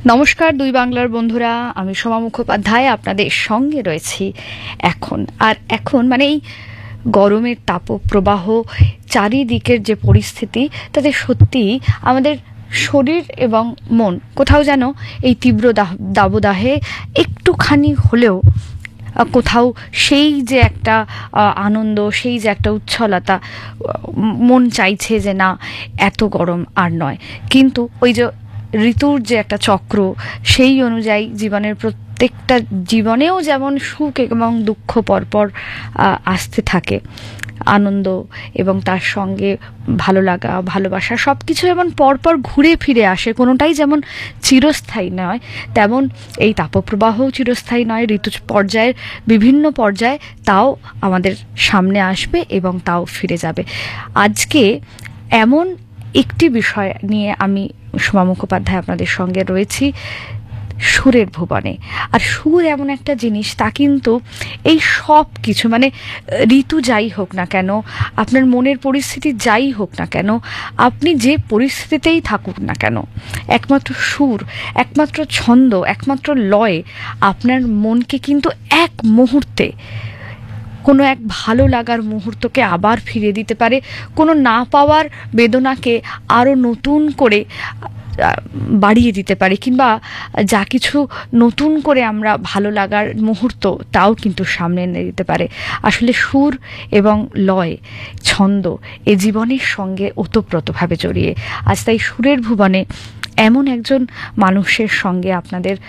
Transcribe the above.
নমস্কার দুই বাংলার বন্ধুরা, আমি সোমা মুখোপাধ্যায় আপনাদের সঙ্গে রয়েছি এখন মানে এই গরমের তাপপ্রবাহ, চারিদিকের যে পরিস্থিতি, তাতে সত্যিই আমাদের শরীর এবং মন কোথাও যেন এই তীব্র দাবদাহে একটুখানি হলেও কোথাও সেই যে একটা আনন্দ, সেই যে একটা উচ্ছলতা, মন চাইছে যে না, এত গরম আর নয়। কিন্তু ওই যে ঋতুর যে একটা চক্র, সেই অনুযায়ী প্রত্যেকটা জীবনেও যেমন সুখ এবং দুঃখ পরপর আসতে থাকে, আনন্দ এবং তার সঙ্গে ভালো লাগা, ভালোবাসা সব কিছু যেমন পরপর ঘুরে ফিরে আসে, কোনোটাই যেমন চিরস্থায়ী নয়, তেমন এই তাপপ্রবাহও চিরস্থায়ী নয়। ঋতু পর্যায়ের বিভিন্ন পর্যায়ে তাও আমাদের সামনে আসবে এবং তাও ফিরে যাবে। আজকে এমন একটি বিষয় নিয়ে আমি সোমা মুখোপাধ্যায় আপনাদের সঙ্গে রয়েছি, সুরের ভুবনে। আর সুর এমন একটা জিনিস, তা কিন্তু এই সব কিছু মানে ঋতু যাই হোক না কেন, আপনার মনের পরিস্থিতি যাই হোক না কেন, আপনি যে পরিস্থিতিতেই থাকুক না কেন, একমাত্র সুর, একমাত্র ছন্দ, একমাত্র লয় আপনার মনকে কিন্তু এক মুহূর্তে কোনো এক ভালো লাগার মুহূর্তকে আবার ফিরিয়ে দিতে পারে, কোনো না পাওয়ার বেদনাকে আরও নতুন করে বাড়িয়ে দিতে পারে, কিংবা যা কিছু নতুন করে আমরা ভালো লাগার মুহূর্ত, তাও কিন্তু সামনে এনে দিতে পারে। আসলে সুর এবং লয়, ছন্দ এ জীবনের সঙ্গে ওতপ্রোতভাবে জড়িয়ে। আজ তাই সুরের ভুবনে এমন একজন মানুষের সঙ্গে আপনাদের